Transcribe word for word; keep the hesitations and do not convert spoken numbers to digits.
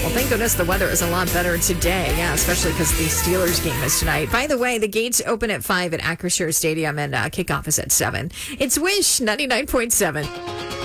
Well, thank goodness the weather is a lot better today. Yeah, especially because the Steelers game is tonight. By the way, the gates open at five at Acrisure Stadium and uh, kickoff is at seven. It's Wish ninety-nine point seven.